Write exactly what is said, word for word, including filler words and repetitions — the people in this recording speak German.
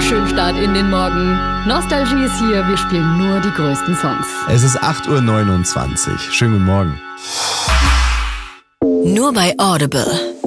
schönen Start in den Morgen. Nostalgie ist hier, wir spielen nur die größten Songs. Es ist acht Uhr neunundzwanzig. Schönen guten Morgen. Nur bei Audible.